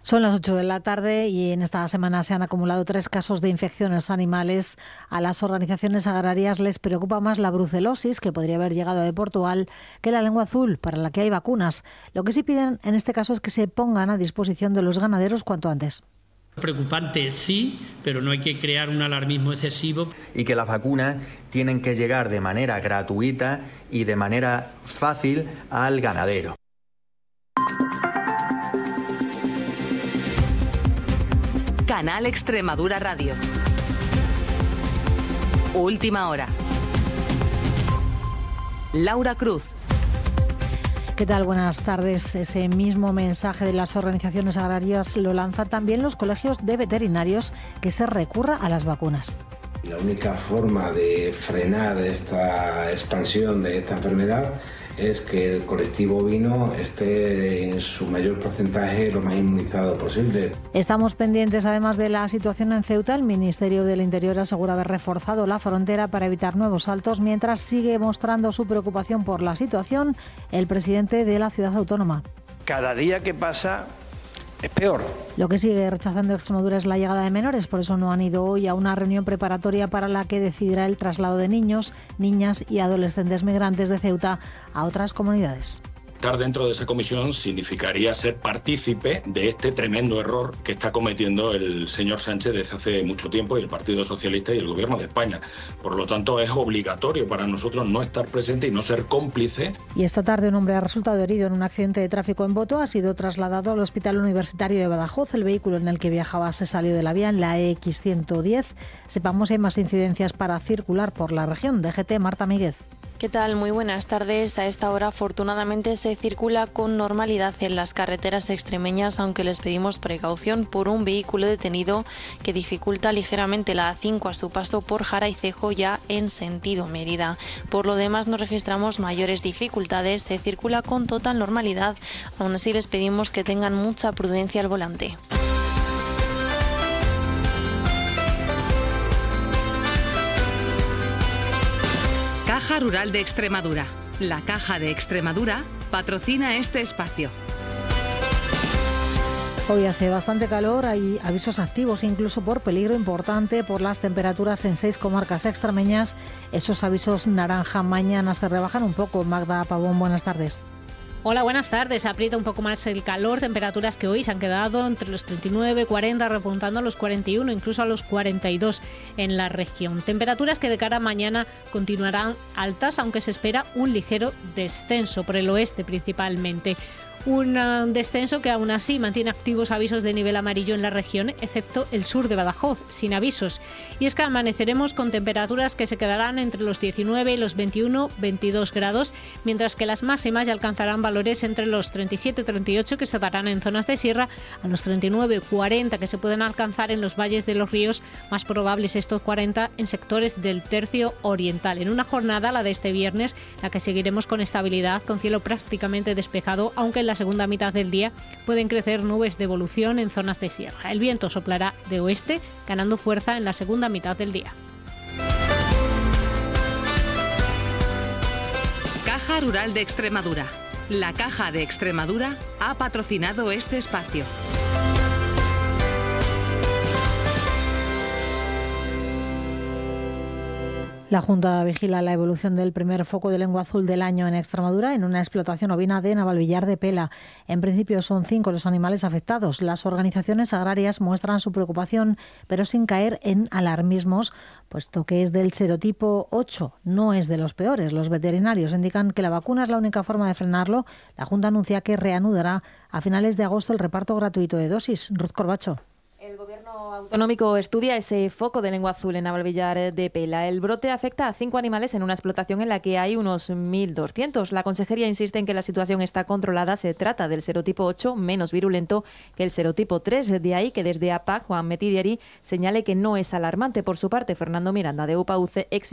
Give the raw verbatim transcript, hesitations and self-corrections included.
Son las ocho de la tarde y en esta semana se han acumulado tres casos de infecciones animales. A las organizaciones agrarias les preocupa más la brucelosis, que podría haber llegado de Portugal, que la lengua azul, para la que hay vacunas. Lo que sí piden en este caso es que se pongan a disposición de los ganaderos cuanto antes. Preocupante sí, pero no hay que crear un alarmismo excesivo. Y que las vacunas tienen que llegar de manera gratuita y de manera fácil al ganadero. Canal Extremadura Radio. Última hora. Laura Cruz. ¿Qué tal? Buenas tardes. Ese mismo mensaje de las organizaciones agrarias lo lanzan también los colegios de veterinarios, que se recurra a las vacunas. La única forma de frenar esta expansión de esta enfermedad es que el colectivo ovino esté en su mayor porcentaje lo más inmunizado posible. Estamos pendientes además de la situación en Ceuta. El Ministerio del Interior asegura haber reforzado la frontera para evitar nuevos saltos, mientras sigue mostrando su preocupación por la situación el presidente de la ciudad autónoma. Cada día que pasa es peor. Lo que sigue rechazando Extremadura es la llegada de menores, por eso no han ido hoy a una reunión preparatoria para la que decidirá el traslado de niños, niñas y adolescentes migrantes de Ceuta a otras comunidades. Estar dentro de esa comisión significaría ser partícipe de este tremendo error que está cometiendo el señor Sánchez desde hace mucho tiempo, y el Partido Socialista y el Gobierno de España. Por lo tanto, es obligatorio para nosotros no estar presente y no ser cómplice. Y esta tarde un hombre ha resultado herido en un accidente de tráfico en Boto. Ha sido trasladado al Hospital Universitario de Badajoz. El vehículo en el que viajaba se salió de la vía en la E X ciento diez. Sepamos si hay más incidencias para circular por la región. D G T, Marta Míguez. ¿Qué tal? Muy buenas tardes. A esta hora, afortunadamente, se circula con normalidad en las carreteras extremeñas, aunque les pedimos precaución por un vehículo detenido que dificulta ligeramente la A cinco a su paso por Jara y Cejo, ya en sentido Mérida. Por lo demás, no registramos mayores dificultades. Se circula con total normalidad. Aún así, les pedimos que tengan mucha prudencia al volante. Caja Rural de Extremadura. La Caja de Extremadura patrocina este espacio. Hoy hace bastante calor, hay avisos activos incluso por peligro importante por las temperaturas en seis comarcas extremeñas. Esos avisos naranja mañana se rebajan un poco. Magda Pavón, buenas tardes. Hola, buenas tardes. Aprieta un poco más el calor, temperaturas que hoy se han quedado entre los treinta y nueve, cuarenta, repuntando a los cuarenta y uno, incluso a los cuarenta y dos en la región. Temperaturas que de cara a mañana continuarán altas, aunque se espera un ligero descenso por el oeste principalmente. Un descenso que aún así mantiene activos avisos de nivel amarillo en la región, excepto el sur de Badajoz, sin avisos. Y es que amaneceremos con temperaturas que se quedarán entre los diecinueve y los veintiuno, veintidós grados, mientras que las máximas ya alcanzarán valores entre los treinta y siete, treinta y ocho que se darán en zonas de sierra, a los treinta y nueve, cuarenta que se pueden alcanzar en los valles de los ríos, más probables estos cuarenta en sectores del tercio oriental. En una jornada, la de este viernes, la que seguiremos con estabilidad, con cielo prácticamente despejado, aunque en la segunda mitad del día pueden crecer nubes de evolución en zonas de sierra. El viento soplará de oeste, ganando fuerza en la segunda mitad del día. Caja Rural de Extremadura. La Caja de Extremadura ha patrocinado este espacio. La Junta vigila la evolución del primer foco de lengua azul del año en Extremadura en una explotación ovina de Navalvillar de Pela. En principio son cinco los animales afectados. Las organizaciones agrarias muestran su preocupación, pero sin caer en alarmismos, puesto que es del serotipo ocho, no es de los peores. Los veterinarios indican que la vacuna es la única forma de frenarlo. La Junta anuncia que reanudará a finales de agosto el reparto gratuito de dosis. Ruth Corbacho. El Gobierno autonómico estudia ese foco de lengua azul en Navalvillar de Pela. El brote afecta a cinco animales en una explotación en la que hay unos mil doscientos. La Consejería insiste en que la situación está controlada. Se trata del serotipo ocho, menos virulento que el serotipo tres. De ahí que desde A P A C, Juan Metidieri, señale que no es alarmante. Por su parte, Fernando Miranda, de U P A U C, ex